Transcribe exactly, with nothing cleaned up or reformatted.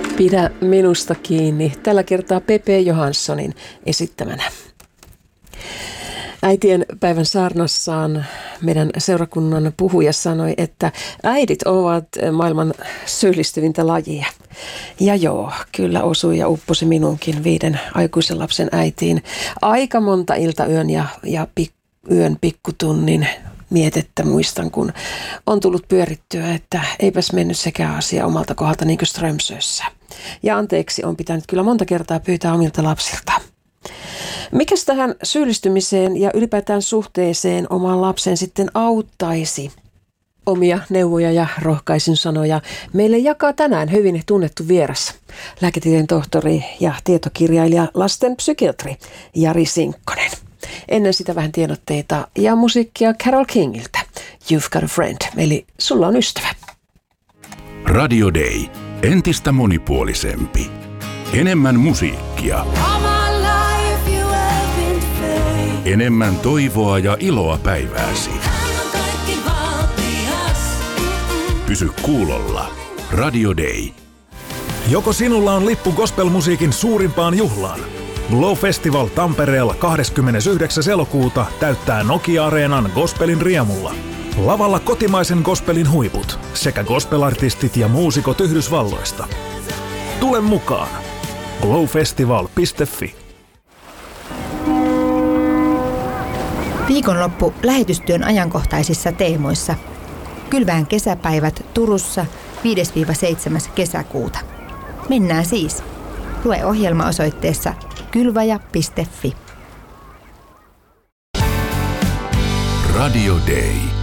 Pidä minusta kiinni. Tällä kertaa Pepe Johanssonin esittämänä. Äitien päivän saarnassaan meidän seurakunnan puhuja sanoi, että äidit ovat maailman syyllistyvintä lajia. Ja joo, kyllä osui ja upposi minunkin viiden aikuisen lapsen äitiin aika monta iltayön ja, ja pik, yön pikkutunnin mietettä muistan, kun on tullut pyörittyä, että eipäs mennyt sekään asia omalta kohdalta niin kuin Strömsössä. Ja anteeksi on pitänyt kyllä monta kertaa pyytää omilta lapsilta. Mikäs tähän syyllistymiseen ja ylipäätään suhteeseen omaan lapseen sitten auttaisi? Omia neuvoja ja rohkaisin sanoja meille jakaa tänään hyvin tunnettu vieras, lääketieteen tohtori ja tietokirjailija, lasten psykiatri Jari Sinkkonen. Ennen sitä vähän tiedotteita ja musiikkia Carole Kingiltä. You've got a friend, eli sulla on ystävä. Radio Day. Entistä monipuolisempi. Enemmän musiikkia. Enemmän toivoa ja iloa päivääsi. Pysy kuulolla. Radio Day. Joko sinulla on lippu gospelmusiikin suurimpaan juhlaan? Glow Festival Tampereella kahdeskymmenesyhdeksäs elokuuta täyttää Nokia-areenan gospelin riemulla. Lavalla kotimaisen gospelin huiput sekä gospelartistit ja muusikot Yhdysvalloista. Tule mukaan! glowfestival piste fi. Viikonloppu lähetystyön ajankohtaisissa teemoissa. Kylvään kesäpäivät Turussa viides seitsemäs kesäkuuta. Mennään siis. Lue ohjelma osoitteessa kylvaja piste fi. Radio Day.